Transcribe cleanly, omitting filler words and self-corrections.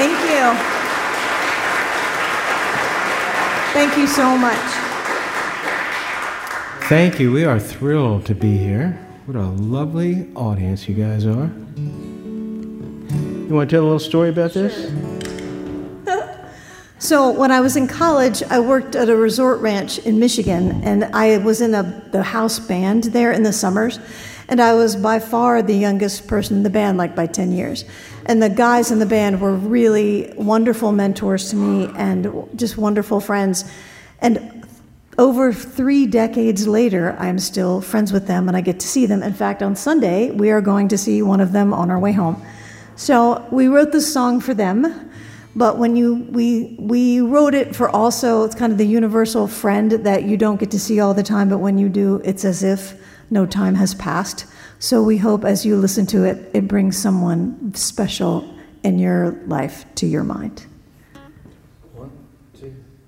Thank you. Thank you so much. Thank you. We are thrilled to be here. What a lovely audience you guys are. You want to tell a little story about this? So when I was in college, I worked at a resort ranch in Michigan, and I was in the house band there in the summers, and I was by far the youngest person in the band, like by 10 years. And the guys in the band were really wonderful mentors to me and just wonderful friends. And over 3 decades later, I'm still friends with them, and I get to see them. In fact, on Sunday, we are going to see one of them on our way home. So we wrote this song for them. But when we wrote it for also, it's kind of the universal friend that you don't get to see all the time, but when you do, it's as if no time has passed. So we hope as you listen to it, it brings someone special in your life to your mind. 1, 2,